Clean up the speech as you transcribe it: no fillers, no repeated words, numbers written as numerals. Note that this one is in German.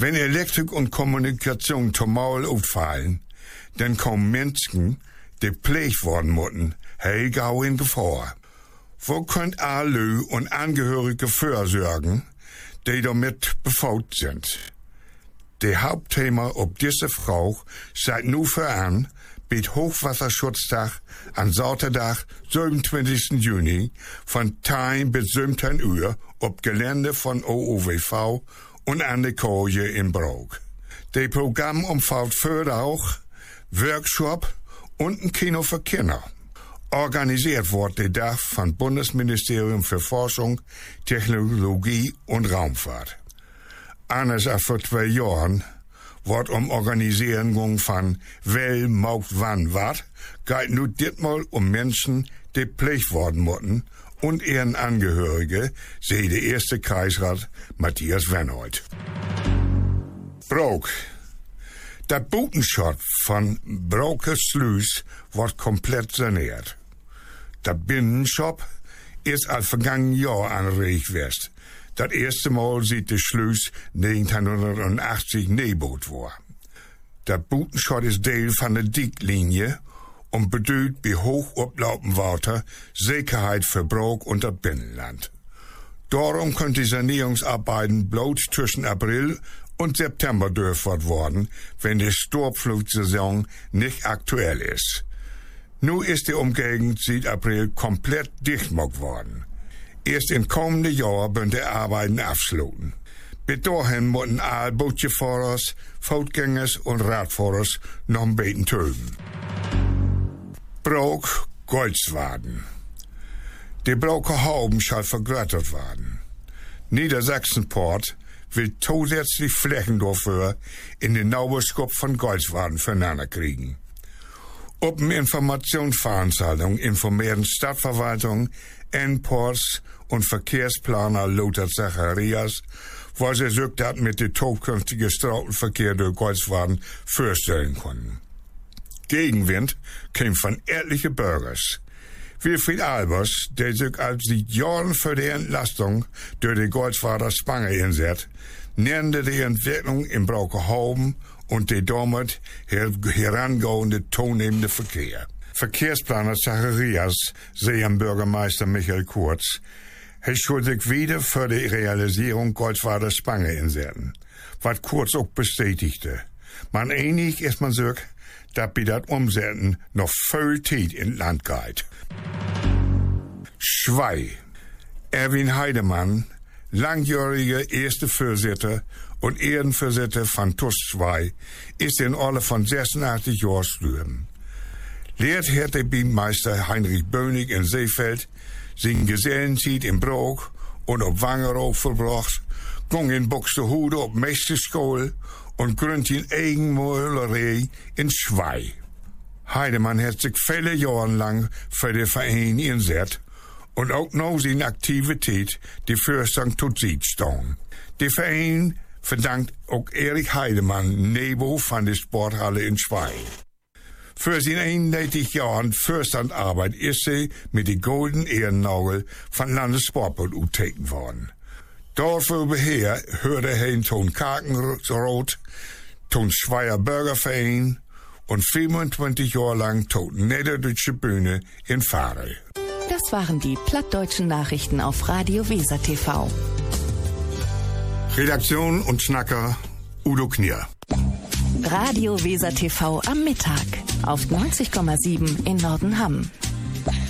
Wenn Elektrik und Kommunikation zumal ausfallen, dann kommen Menschen, die gepflegt worden müssen, gau in Gefahr. Wo könnt alle und Angehörige vorsorgen, die damit befault sind? Der Hauptthema ob diese Frau seit nu voran bietet Hochwasserschutztag an Sonntag, 27. Juni von 10 bis 17 Uhr ob Gelände von OOWV und an der Koje in Brook. Das Programm umfasst für auch Workshop und ein Kino für Kinder. Organisiert wird der Tag von Bundesministerium für Forschung, Technologie und Raumfahrt. Anders als vor 2 Jahren wird Organisierung von wer macht wann wat, geht nu ditmal Menschen, die gepflegt worden müssen und ihren Angehörige, sehe der erste Kreisrat Matthias Wenhold. Brook. Der Butenschott von Broker Sluis wird komplett saniert. Der Binnenshop ist als vergangenen Jahr angeregt west. Das erste Mal sieht der Sluis 1980 Neeboot war. Der Butenschott ist Teil von der Dicklinie und bedeutet bei hoch oplaupendem Wasser Sicherheit für Brook und das Binnenland. Darum können die Sanierungsarbeiten bloß zwischen April und September durchgeführt worden, wenn die Sturmflutsaison nicht aktuell ist. Nun ist die Umgegend seit April komplett dicht gemacht worden. Erst im kommenden Jahr werden die Arbeiten abschließen. Bis dahin müssen alle Bootjefahrers, Fußgängers und Radfahrers noch ein bisschen töten. Brook, Goldswaden. Die Broker Hauben soll vergrößert werden. Niedersachsenport will zusätzlich Flächen dafür in den Nauberskop von Goldswaden voneinander kriegen. Auf einer Informationsveranstaltung informieren Stadtverwaltung, Endports und Verkehrsplaner Lothar Zacharias, was er sich das mit dem zukünftigen Straßenverkehr durch Goldswaden vorstellen konnten. Gegenwind kam von etlichen Bürgers. Wilfried Albers, der sich als die Jahren für die Entlastung durch die Goldswader Spange einsetzt, nannte die Entwicklung in Brokerhauben und die damit herangehende zunehmende Verkehr. Verkehrsplaner Zacharias, sehen Bürgermeister Michael Kurz, er schuldig wieder für die Realisierung Goldswader Spange einsetzen, was Kurz auch bestätigte. Man einig ist man sich, dass bei das Umsetzen noch viel Zeit in Land geht. Schwei. Erwin Heidemann, langjähriger erste Vorsitter und Ehrenvorsitter von TUS Schwei, ist in Alter von 86 Jahren gestorben. Lehrt hat der Beameister Heinrich Bönig in Seefeld, sein Gesellenzeit in Brook und auf Wangerooge verbracht, ging in Buxtehude auf Meisterschule und gründete in Eigenmöhlerei in Schwei. Heidemann hat sich viele Jahre lang für den Verein eingesetzt und auch noch seine Aktivität die Fürstung tot sieht stehen. Der Verein verdankt auch Erich Heidemann Nebo von der Sporthalle in Schwei. Für seine 31 Jahren Fürstandarbeit ist sie mit dem Golden Ehrennagel von Landessportbund uteken worden. Dafür beher hörte er in Ton Karkenroth, Ton Schweier Bürgerverein und 25 Jahre lang tot Niederdeutsche Bühne in Fahre. Das waren die plattdeutschen Nachrichten auf Radio Weser TV. Redaktion und Schnacker Udo Knier. Radio Weser TV am Mittag auf 90,7 in Nordenham.